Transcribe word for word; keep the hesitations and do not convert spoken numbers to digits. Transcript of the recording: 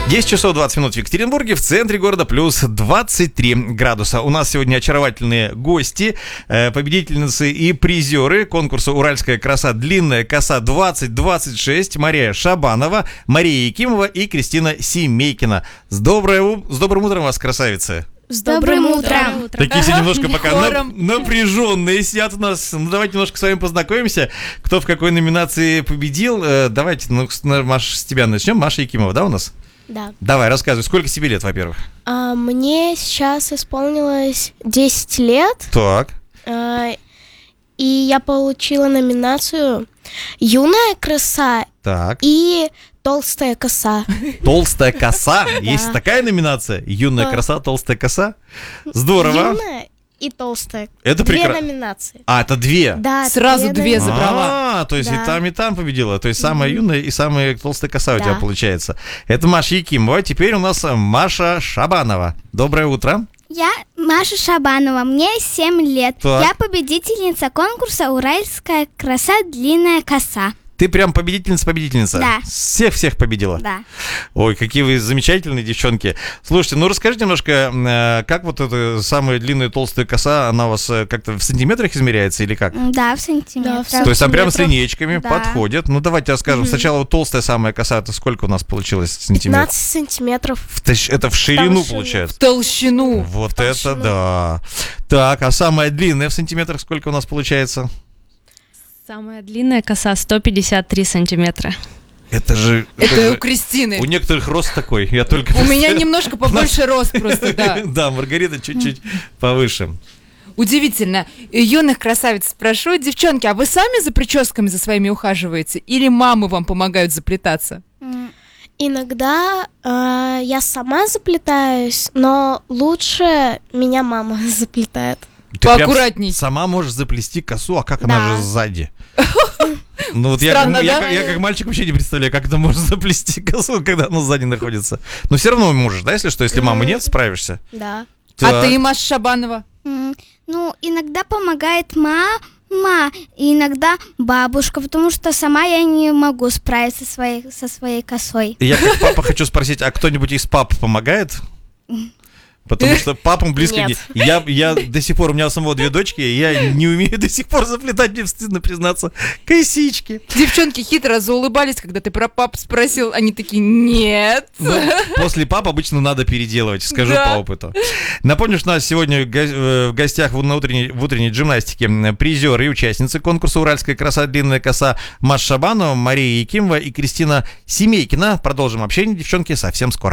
десять часов двадцать минут в Екатеринбурге, в центре города плюс двадцать три градуса. У нас сегодня очаровательные гости, победительницы и призеры конкурса «Уральская краса. Длинная коса двадцать двадцать шесть». Мария Шабанова, Мария Якимова и Кристина Семейкина. С, доброе, с добрым утром вас, красавицы! С добрым утром! Такие все немножко пока на, напряженные сидят у нас. Ну, давайте немножко с вами познакомимся. Кто в какой номинации победил. Давайте, ну, Маша, с тебя начнем. Маша Якимова, да, у нас? Да. Давай, рассказывай, сколько тебе лет, во-первых? А, мне сейчас исполнилось десять лет. Так. А, и я получила номинацию «Юная краса» так. и «Толстая коса». Толстая коса? Есть такая номинация? Юная краса, толстая коса? Здорово. Юная и толстая. Это две прекра... номинации. А, это две? Да. Сразу две забрала. А, то есть да. и там, и там победила. То есть самая mm-hmm. юная и самая толстая коса у да. тебя получается. Это Маша Якимова. Теперь у нас Маша Шабанова. Доброе утро. Я Маша Шабанова, мне семь лет. Так. Я победительница конкурса «Уральская краса. Длинная коса». Ты прям победительница-победительница? Да. Всех-всех победила? Да. Ой, какие вы замечательные девчонки. Слушайте, ну расскажите немножко, как вот эта самая длинная толстая коса, она у вас как-то в сантиметрах измеряется или как? Да, в сантиметрах. Да, в То есть там прям с линеечками да. подходит. Ну давайте расскажем. Mm-hmm. Сначала вот толстая самая коса, это сколько у нас получилось сантиметров? пятнадцать сантиметров. Это в ширину в получается? В толщину. Вот в толщину. Это да. Так, а самая длинная в сантиметрах сколько у нас получается? Самая длинная коса сто пятьдесят три сантиметра. Это же... Это, это у же, Кристины. У некоторых рост такой. Я только у меня немножко побольше рост просто, да. Да, Маргарита чуть-чуть повыше. Удивительно. Юных красавиц спрошу. Девчонки, а вы сами за прическами за своими ухаживаете? Или мамы вам помогают заплетаться? Иногда э, я сама заплетаюсь, но лучше меня мама заплетает. Ты поаккуратней. Сама можешь заплести косу, а как да. она же сзади? Ну вот Странно, я, да? я, я как мальчик вообще не представляю, как это можно заплести косу, когда она сзади находится. Но все равно можешь, да, если что, если мамы нет, справишься? Да. А ты, Маша Шабанова? Ну, иногда помогает мама, и иногда бабушка, потому что сама я не могу справиться со своей, со своей косой. Я как папа хочу спросить, а кто-нибудь из пап помогает? Потому что папам близко Нет. не... Я, я до сих пор, у меня у самого две дочки, и я не умею до сих пор заплетать, мне стыдно признаться, косички. Девчонки хитро заулыбались, когда ты про пап спросил. Они такие, нет. Ну, после пап обычно надо переделывать, скажу Да. по опыту. Напомню, что у нас сегодня в гостях в утренней, в утренней гимнастике призеры и участницы конкурса «Уральская краса. Длинная коса» Маша Шабанова, Мария Якимова и Кристина Семейкина. Продолжим общение, девчонки, совсем скоро.